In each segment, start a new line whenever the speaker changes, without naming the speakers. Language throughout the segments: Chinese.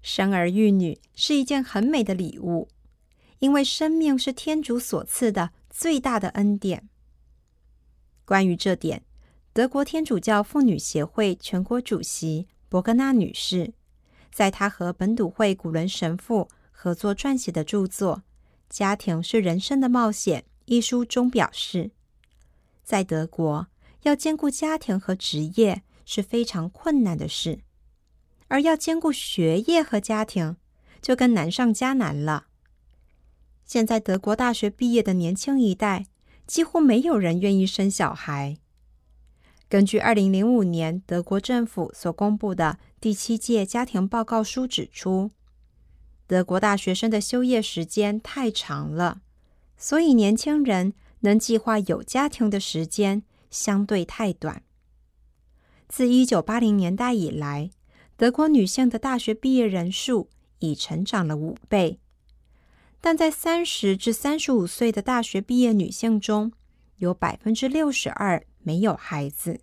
生儿育女是一件很美的礼物，因为生命是天主所赐的最大的恩典。关于这点，德国天主教妇女协会全国主席伯格纳女士，在她和本笃会古伦神父合作撰写的著作《家庭是人生的冒险》一书中表示，在德国要兼顾家庭和职业是非常困难的事，而要兼顾学业和家庭就更难上加难了。现在德国大学毕业的年轻一代几乎没有人愿意生小孩。根据2005年德国政府所公布的第7届家庭报告书指出，德国大学生的休业时间太长了，所以年轻人能计划有家庭的时间相对太短。自1980年代以来，德国女性的大学毕业人数已成长了5倍，但在30至35岁的大学毕业女性中，有 62% 没有孩子。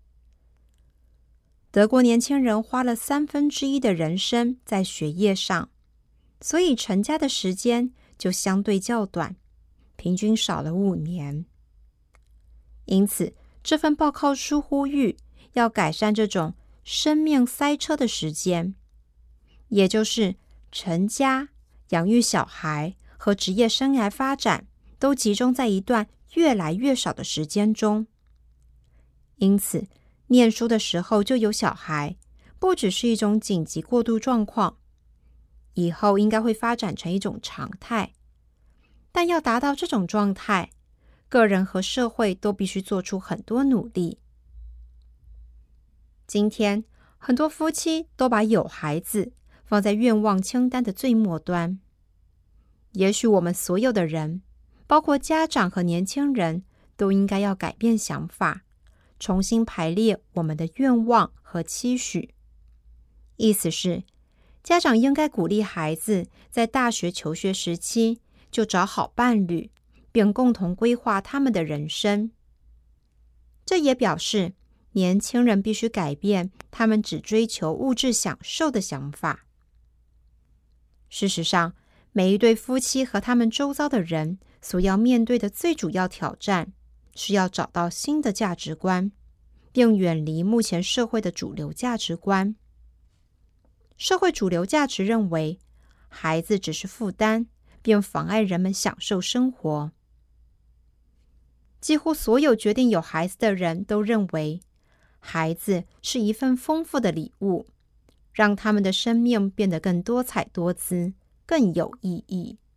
德国年轻人花了1/3的人生在学业上，所以成家的时间就相对较短，平均少了5年。因此，这份报告书呼吁要改善这种生命塞车的时间，也就是成家、养育小孩和职业生涯发展都集中在一段越来越少的时间中。因此，念书的时候就有小孩，不只是一种紧急过渡状况，以后应该会发展成一种常态。但要达到这种状态，个人和社会都必须做出很多努力。今天，很多夫妻都把有孩子放在愿望清单的最末端。也许我们所有的人，包括家长和年轻人，都应该要改变想法，重新排列我们的愿望和期许。意思是，家长应该鼓励孩子在大学求学时期就找好伴侣，并共同规划他们的人生。这也表示年轻人必须改变他们只追求物质享受的想法。事实上，每一对夫妻和他们周遭的人所要面对的最主要挑战，是要找到新的价值观，并远离目前社会的主流价值观。社会主流价值认为，孩子只是负担，并妨碍人们享受生活。几乎所有决定有孩子的人都认为，孩子是一份丰富的礼物，让他们的生命变得更多彩多姿，更有意义。